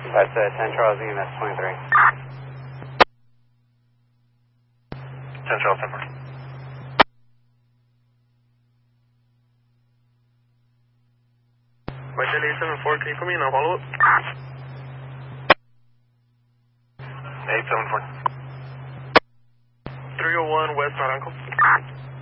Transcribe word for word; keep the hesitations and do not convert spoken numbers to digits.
That's uh, ten Charles E M S twenty-three. ten Charles, ten four. Mike eight seven four, can you put me in a follow-up? eight seven four. three oh one West Naranjo.